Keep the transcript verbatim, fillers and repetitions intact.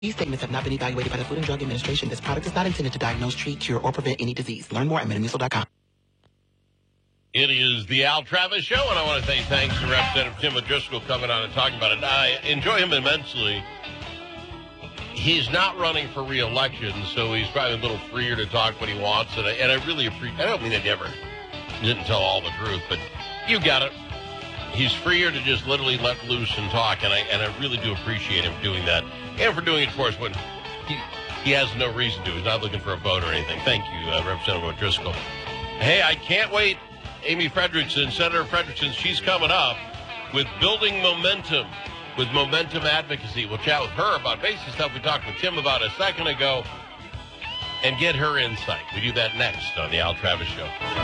These statements have not been evaluated by the Food and Drug Administration. This product is not intended to diagnose, treat, cure, or prevent any disease. Learn more at metamucil dot com. It is the Al Travis Show, and I want to say thanks to Representative Tim O'Driscoll coming on and talking about it. I enjoy him immensely. He's not running for re-election, so he's probably a little freer to talk what he wants, and I, and I really appreciate. I don't mean I never didn't tell all the truth, but you got it. He's freer to just literally let loose and talk, and I and I really do appreciate him doing that, and for doing it for us when he he has no reason to. He's not looking for a vote or anything. Thank you, uh, Representative O'Driscoll. Hey, I can't wait. Amy Frederickson, Senator Frederickson, she's coming up with Building Momentum, with Momentum Advocacy. We'll chat with her about basic stuff we talked with Tim about a second ago and get her insight. We do that next on the Al Travis Show.